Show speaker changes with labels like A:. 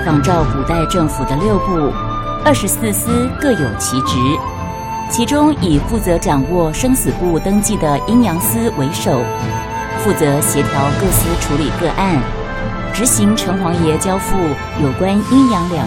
A: 仿照古代政府的6部，24司各有其职，其中以负责掌握生死簿登记的阴阳司为首，负责协调各司处理个案，执行城隍爷交付有关阴阳两